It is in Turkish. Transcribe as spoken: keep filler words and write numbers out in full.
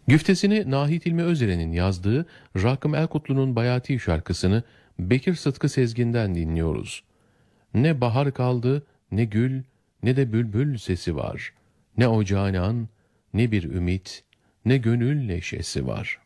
Güftesini Nahit İlmi Özeren'in yazdığı Rakım Elkutlu'nun Bayati şarkısını Bekir Sıtkı Sezgin'den dinliyoruz. Ne bahar kaldı, ne gül, ne de bülbül sesi var. Ne o canan, ne bir ümit, ne gönül neşesi var.